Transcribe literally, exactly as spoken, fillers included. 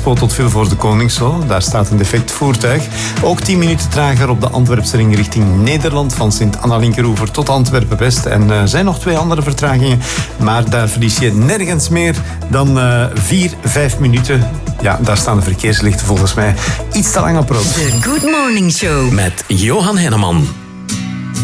Expo tot Vilvoorde de Koningslo. Daar staat een defect voertuig. Ook tien minuten trager op de Antwerpse ring richting Nederland. Van Sint-Anna-Linkeroever tot Antwerpen-West. En er uh, zijn nog twee andere vertragingen. Maar daar verlies je nergens meer dan uh, vier, vijf minuten. Ja, daar staan de verkeerslichten volgens mij iets te lang op rood. The Good Morning Show. Met Johan Henneman.